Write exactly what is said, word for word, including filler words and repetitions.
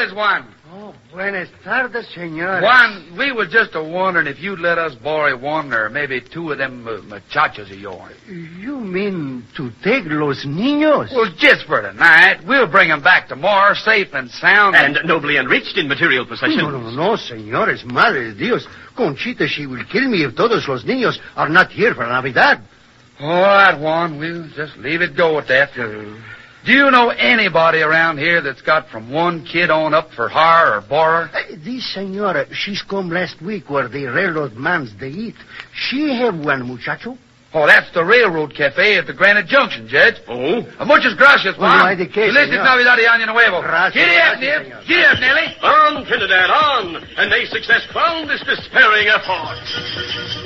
tardes, Juan. Oh, buenas tardes, senor. Juan, we was just a wondering if you'd let us borrow one or maybe two of them uh, muchachos of yours. You mean to take los niños? Well, just for tonight. We'll bring them back tomorrow, safe and sound. And nobly enriched in material possessions. No, no, no, señores. Madre de Dios. Conchita, she will kill me if todos los niños are not here for Navidad. All right, Juan. We'll just leave it go at that. Uh, Do you know anybody around here that's got from one kid on up for hire or borrow? Uh, this senora, she's come last week where the railroad mans they eat. She have one muchacho. Oh, that's the Railroad Cafe at the Granite Junction, Judge. Oh? Uh, muchas gracias, Juan. Oh, no hay de qué, Felices señor. Navidad y Año Nuevo. Gracias, Giddy up, gracias, Nip. señor. Giddy up, Nellie. On, Trinidad, on! And may success crown this despairing effort.